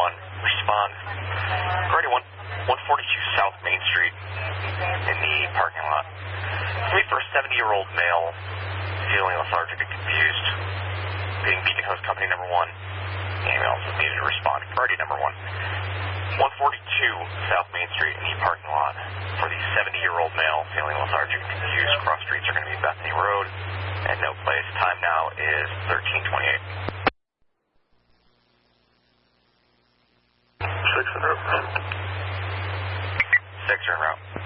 respond. Priority 1, 142 South Main Street in the parking lot. It's me for a 70-year-old male feeling lethargic and confused, being Beacon Host Company number 1. Emails is needed to respond. Priority number 1, 142 South Main Street in the parking lot for the 70-year-old male feeling lethargic and confused. Cross streets are going to be Bethany Road and no place. Time now is 13:28. 6 en route. 6 are en route.